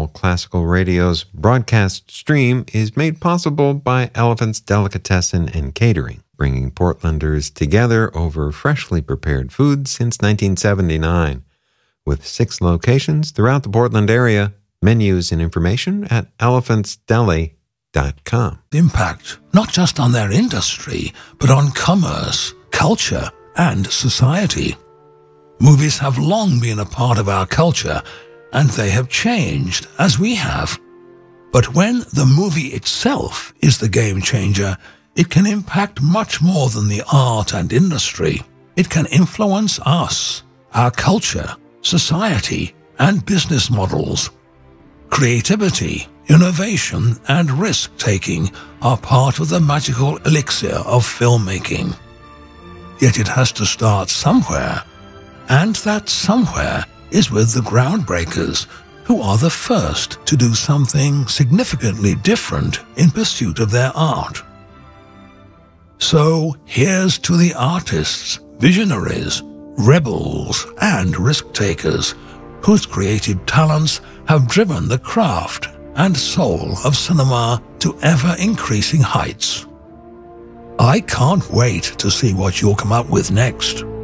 Classical Radio's broadcast stream is made possible by Elephant's Delicatessen and Catering, bringing Portlanders together over freshly prepared food since 1979. With 6 locations throughout the Portland area, menus and information at elephantsdeli.com. Impact, not just on their industry, but on commerce, culture, and society. Movies have long been a part of our culture, and they have changed as we have. But when the movie itself is the game changer, it can impact much more than the art and industry. It can influence us, our culture, society, and business models. Creativity, innovation, and risk-taking are part of the magical elixir of filmmaking. Yet it has to start somewhere, and that somewhere is with the groundbreakers, who are the first to do something significantly different in pursuit of their art. So here's to the artists, visionaries, rebels, and risk-takers whose creative talents have driven the craft and soul of cinema to ever-increasing heights. I can't wait to see what you'll come up with next.